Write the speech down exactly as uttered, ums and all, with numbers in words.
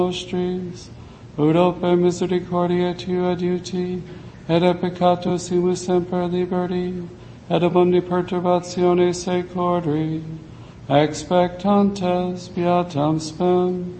nostris, ut per misericordia tua adiuti, et a peccato simus semper liberi, et abundi perturbatione secori, expectantes beatam spem.